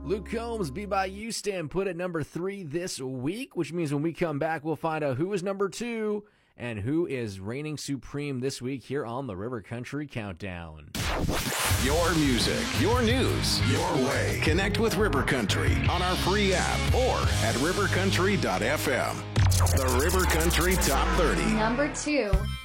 Luke Combs, Be By You Stand put at number 3 this week, which means when we come back, we'll find out who is number 2 and who is reigning supreme this week here on the River Country Countdown. Your music, your news, your way. Connect with River Country on our free app or at rivercountry.fm. The River Country Top 30. Number 2.